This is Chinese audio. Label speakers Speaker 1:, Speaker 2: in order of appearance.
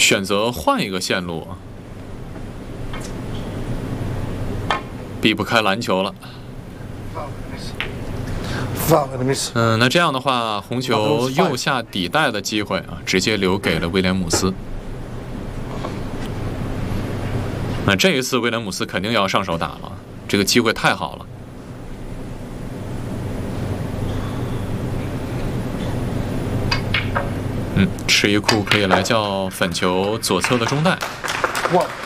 Speaker 1: 选择换一个线路，避不开篮球了。那这样的话，红球右下底带的机会啊，直接留给了威廉姆斯。那这一次威廉姆斯肯定要上手打了，这个机会太好了。吃一库可以来叫粉球左侧的中带。